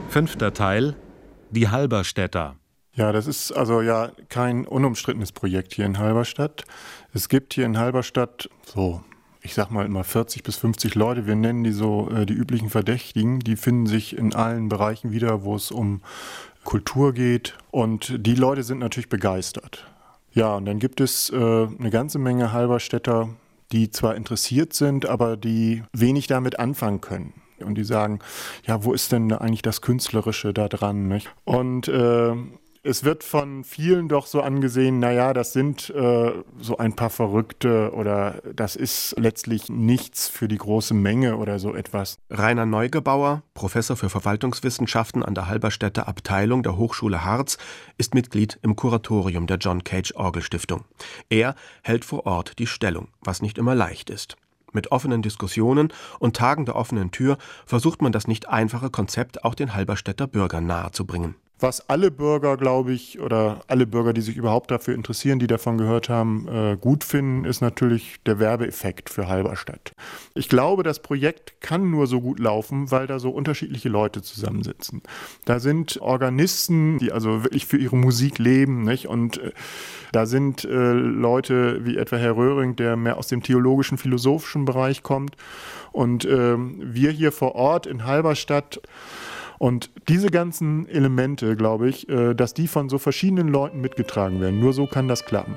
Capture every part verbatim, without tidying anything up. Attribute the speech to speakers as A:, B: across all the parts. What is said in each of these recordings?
A: Fünfter Teil: Die Halberstädter.
B: Ja, das ist also ja kein unumstrittenes Projekt hier in Halberstadt. Es gibt hier in Halberstadt so, ich sag mal immer vierzig bis fünfzig Leute, wir nennen die so äh, die üblichen Verdächtigen, die finden sich in allen Bereichen wieder, wo es um Kultur geht, und die Leute sind natürlich begeistert. Ja, und dann gibt es äh, eine ganze Menge Halberstädter, die zwar interessiert sind, aber die wenig damit anfangen können. Und die sagen, ja, wo ist denn eigentlich das Künstlerische da dran? Nicht? Und äh, es wird von vielen doch so angesehen, naja, das sind äh, so ein paar Verrückte oder das ist letztlich nichts für die große Menge oder so etwas.
C: Rainer Neugebauer, Professor für Verwaltungswissenschaften an der Halberstädter Abteilung der Hochschule Harz, ist Mitglied im Kuratorium der John Cage Orgelstiftung. Er hält vor Ort die Stellung, was nicht immer leicht ist. Mit offenen Diskussionen und Tagen der offenen Tür versucht man das nicht einfache Konzept auch den Halberstädter Bürgern nahezubringen.
B: Was alle Bürger, glaube ich, oder alle Bürger, die sich überhaupt dafür interessieren, die davon gehört haben, äh, gut finden, ist natürlich der Werbeeffekt für Halberstadt. Ich glaube, das Projekt kann nur so gut laufen, weil da so unterschiedliche Leute zusammensitzen. Da sind Organisten, die also wirklich für ihre Musik leben, nicht? Und äh, da sind äh, Leute wie etwa Herr Röhring, der mehr aus dem theologischen, philosophischen Bereich kommt. Und äh, wir hier vor Ort in Halberstadt. Und diese ganzen Elemente, glaube ich, dass die von so verschiedenen Leuten mitgetragen werden. Nur so kann das klappen.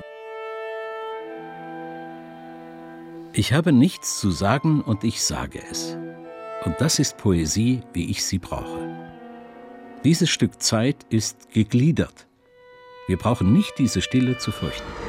D: Ich habe nichts zu sagen und ich sage es. Und das ist Poesie, wie ich sie brauche. Dieses Stück Zeit ist gegliedert. Wir brauchen nicht diese Stille zu fürchten.